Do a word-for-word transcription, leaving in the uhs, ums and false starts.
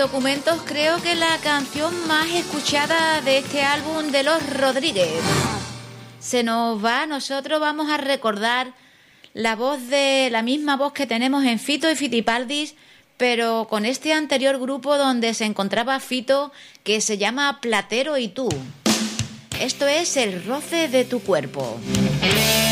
Documentos, creo que la canción más escuchada de este álbum de Los Rodríguez. Se nos va, nosotros vamos a recordar la voz de la misma voz que tenemos en Fito y Fitipaldis, pero con este anterior grupo donde se encontraba Fito, que se llama Platero y tú. Esto es El roce de tu cuerpo.